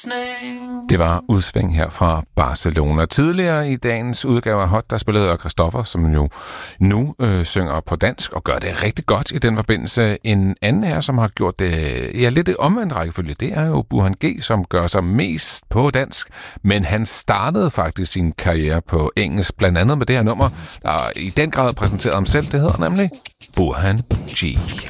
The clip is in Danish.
Det var udsving her fra Barcelona. Tidligere i dagens udgave af Hot, der spillede Christoffer, som jo nu synger på dansk og gør det rigtig godt i den forbindelse. En anden her, som har gjort det lidt omvendt rækkefølge, det er jo Burhan G., som gør sig mest på dansk, men han startede faktisk sin karriere på engelsk, blandt andet med det her nummer, der i den grad præsenterede ham selv. Det hedder nemlig Burhan G.